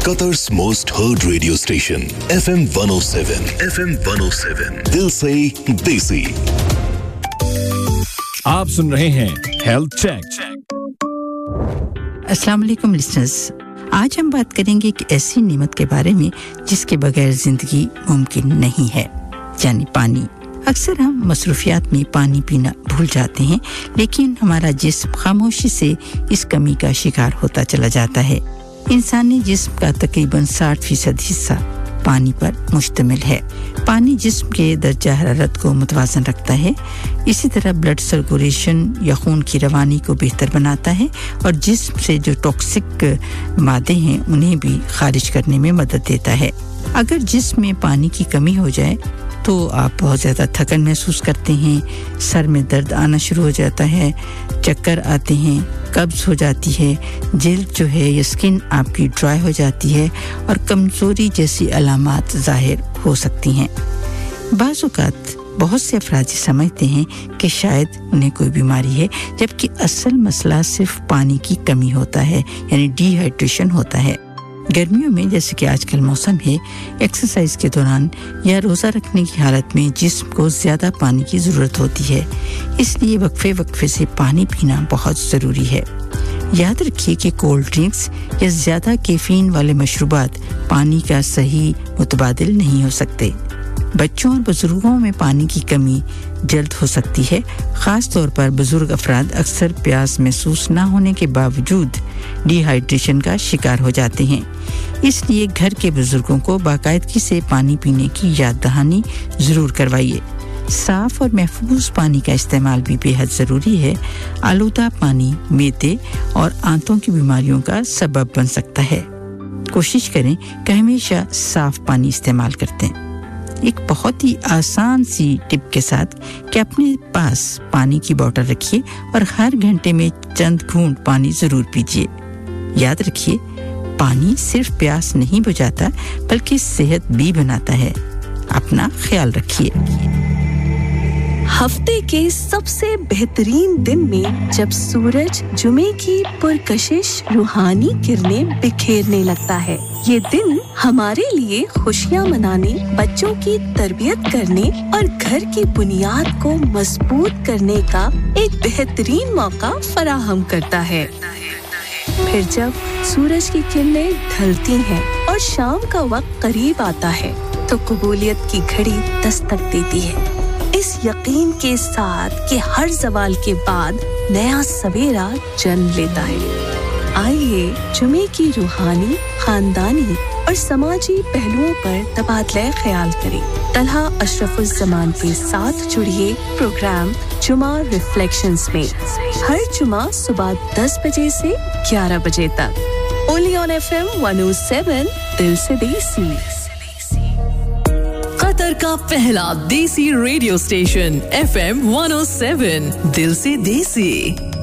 Qatar's most heard radio station, FM 107. FM 107. Dil se desi. आप सुन रहे हैं health check. अस्सलाम वालेकुम लिसनर्स, आज हम बात करेंगे एक ऐसी नेमत के बारे में जिसके बगैर जिंदगी मुमकिन नहीं है, यानी पानी। अक्सर हम मसरूफियात में पानी पीना भूल जाते हैं, लेकिन हमारा जिस्म खामोशी से इस कमी का शिकार होता चला जाता है। इंसानी जिस्म का तकरीबन 60% हिस्सा पानी पर मुश्तमिल है। पानी जिस्म के दर्जा हरारत को मुतवाज़न रखता है, इसी तरह ब्लड सर्कुलेशन या खून की रवानी को बेहतर बनाता है और जिस्म से जो टॉक्सिक मादे हैं उन्हें भी खारिज करने में मदद देता है। अगर जिस्म में पानी की कमी हो जाए तो आप बहुत ज़्यादा थकन महसूस करते हैं, सर में दर्द आना शुरू हो जाता है, चक्कर आते हैं, कब्ज़ हो जाती है, जिल्द जो है या स्किन आपकी ड्राई हो जाती है और कमज़ोरी जैसी अलामात ज़ाहिर हो सकती हैं। बाज़ औक़ात बहुत से अफराद समझते हैं कि शायद उन्हें कोई बीमारी है, जबकि असल मसला सिर्फ पानी की कमी होता है, यानी डिहाइड्रेशन होता है। गर्मियों में जैसे कि आजकल मौसम है, एक्सरसाइज के दौरान या रोज़ा रखने की हालत में जिस्म को ज़्यादा पानी की ज़रूरत होती है, इसलिए वक्फे से पानी पीना बहुत ज़रूरी है। याद रखिए कि कोल्ड ड्रिंक्स या ज़्यादा कैफीन वाले मशरूबात पानी का सही मुतबादिल नहीं हो सकते। बच्चों और बुजुर्गों में पानी की कमी जल्द हो सकती है, ख़ास तौर पर बुजुर्ग अफराद अक्सर प्यास महसूस न होने के बावजूद डिहाइड्रेशन का शिकार हो जाते हैं। इसलिए घर के बुजुर्गों को बाकायदगी से पानी पीने की याद दहानी ज़रूर करवाइए। साफ़ और महफूज पानी का इस्तेमाल भी बेहद ज़रूरी है। आलूदा पानी मैदे और आंतों की बीमारियों का सबब बन सकता है। कोशिश करें कि हमेशा साफ़ पानी इस्तेमाल करते हैं। एक बहुत ही आसान सी टिप के साथ कि अपने पास पानी की बोतल रखिए और हर घंटे में चंद घूंट पानी ज़रूर पीजिए। याद रखिए, पानी सिर्फ प्यास नहीं बुझाता बल्कि सेहत भी बनाता है। अपना ख्याल रखिए। हफ्ते के सबसे बेहतरीन दिन में जब सूरज जुमे की पुरकशिश रूहानी किरणें बिखेरने लगता है, ये दिन हमारे लिए खुशियां मनाने, बच्चों की तरबियत करने और घर की बुनियाद को मजबूत करने का एक बेहतरीन मौका फराहम करता है। फिर जब सूरज की किरणें ढलती हैं और शाम का वक्त करीब आता है, तो कबूलियत की घड़ी दस्तक देती है, इस यकीन के साथ कि हर ज़वाल के बाद नया सवेरा जन्म लेता है। आइए जुमे की रूहानी, खानदानी और समाजी पहलुओं पर तबादला ख्याल करें। तलहा अशरफुज़्ज़मान के साथ जुड़िए प्रोग्राम जुमा रिफ्लेक्शंस में हर जुमा सुबह 10 बजे से 11 बजे तक। ओनली ऑन FM 107 दिल से देसी। कतर का पहला देसी रेडियो स्टेशन FM 107 दिल से देसी।